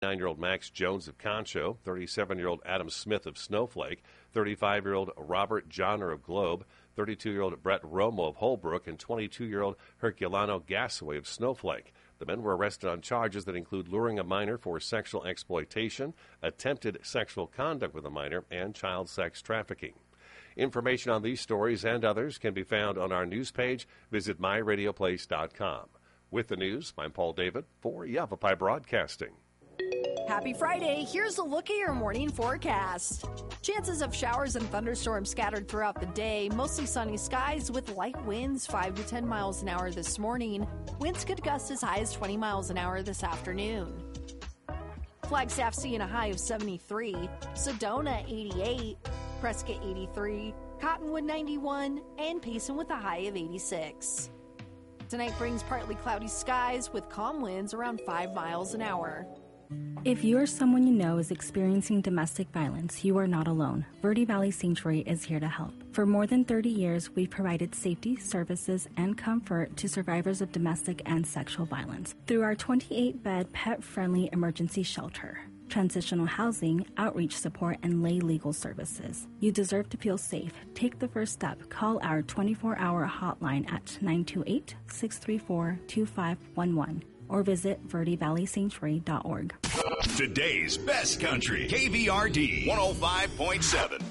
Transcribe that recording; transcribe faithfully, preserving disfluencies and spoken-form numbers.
nine-year-old Max Jones of Concho, thirty-seven-year-old Adam Smith of Snowflake, thirty-five-year-old Robert Johnner of Globe, thirty-two-year-old Brett Romo of Holbrook, and twenty-two-year-old Herculano Gasaway of Snowflake. The men were arrested on charges that include luring a minor for sexual exploitation, attempted sexual conduct with a minor, and child sex trafficking. Information on these stories and others can be found on our news page. Visit my radio place dot com. With the news, I'm Paul David for Yavapai Broadcasting. Happy Friday. Here's a look at your morning forecast. Chances of showers and thunderstorms scattered throughout the day. Mostly sunny skies with light winds, five to ten miles an hour this morning. Winds could gust as high as twenty miles an hour this afternoon. Flagstaff seeing a high of seventy-three. Sedona, eighty-eight. Prescott, eighty-three. Cottonwood, ninety-one. And Payson with a high of eighty-six. Tonight brings partly cloudy skies with calm winds around five miles an hour. If you or someone you know is experiencing domestic violence, you are not alone. Verde Valley Sanctuary is here to help. For more than thirty years, we've provided safety, services, and comfort to survivors of domestic and sexual violence through our twenty-eight bed pet-friendly emergency shelter, transitional housing, outreach support, and lay legal services. You deserve to feel safe. Take the first step. Call our twenty-four hour hotline at nine two eight, six three four, two five one one or visit verde valley sanctuary dot org. Today's best country, K V R D one oh five point seven.